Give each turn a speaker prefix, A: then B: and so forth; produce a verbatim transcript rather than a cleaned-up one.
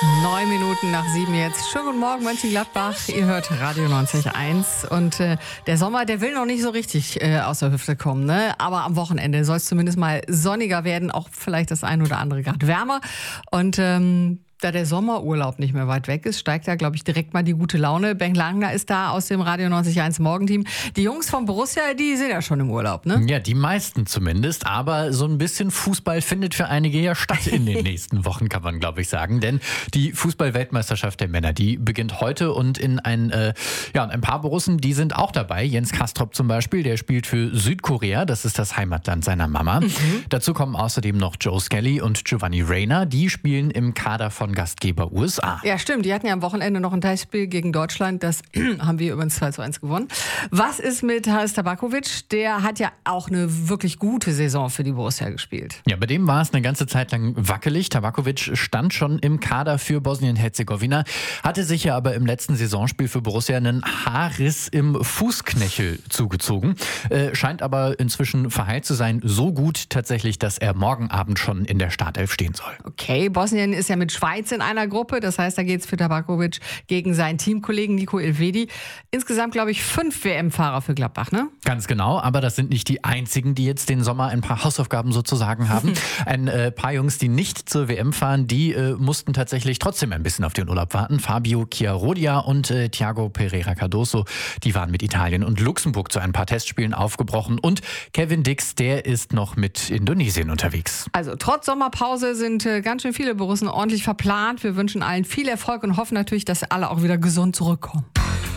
A: Neun Minuten nach sieben jetzt. Schönen guten Morgen, Mönchengladbach. Ihr hört Radio neunzig Komma eins. Und äh, der Sommer, der will noch nicht so richtig äh, aus der Hüfte kommen, ne? Aber am Wochenende soll es zumindest mal sonniger werden, auch vielleicht das ein oder andere Grad wärmer. Und ähm, da der Sommerurlaub nicht mehr weit weg ist, steigt da, glaube ich, direkt mal die gute Laune. Ben Langner ist da aus dem Radio neunzig Komma eins Morgenteam. Die Jungs von Borussia, die sind ja schon im Urlaub, ne?
B: Ja, die meisten zumindest. Aber so ein bisschen Fußball findet für einige ja statt in den nächsten Wochen, kann man, glaube ich, sagen. Denn die Fußball-Weltmeisterschaft der Männer, die beginnt heute. Und in ein, äh, ja, ein paar Borussen, die sind auch dabei. Jens Kastrop zum Beispiel, der spielt für Südkorea. Das ist das Heimatland seiner Mama. Mhm. Dazu kommen außerdem noch Joe Skelly und Giovanni Reyna. Die spielen im Kader von Gastgeber U S A.
A: Ja, stimmt. Die hatten ja am Wochenende noch ein Testspiel gegen Deutschland. Das haben wir übrigens zwei zu eins gewonnen. Was ist mit Haris Tabakovic? Der hat ja auch eine wirklich gute Saison für die Borussia gespielt.
B: Ja, bei dem war es eine ganze Zeit lang wackelig. Tabakovic stand schon im Kader für Bosnien-Herzegowina, hatte sich ja aber im letzten Saisonspiel für Borussia einen Haarriss im Fußknöchel zugezogen. Äh, scheint aber inzwischen verheilt zu sein. So gut tatsächlich, dass er morgen Abend schon in der Startelf stehen soll.
A: Okay, Bosnien ist ja mit Schweiz in einer Gruppe. Das heißt, da geht es für Tabakovic gegen seinen Teamkollegen Nico Elvedi. Insgesamt, glaube ich, fünf W M-Fahrer für Gladbach, ne?
B: Ganz genau, aber das sind nicht die einzigen, die jetzt den Sommer ein paar Hausaufgaben sozusagen haben. Ein äh, paar Jungs, die nicht zur W M fahren, die äh, mussten tatsächlich trotzdem ein bisschen auf den Urlaub warten. Fabio Chiarodia und äh, Thiago Pereira Cardoso, die waren mit Italien und Luxemburg zu ein paar Testspielen aufgebrochen. Und Kevin Dix, der ist noch mit Indonesien unterwegs.
A: Also trotz Sommerpause sind äh, ganz schön viele Borussen ordentlich verplant. Wir wünschen allen viel Erfolg und hoffen natürlich, dass alle auch wieder gesund zurückkommen.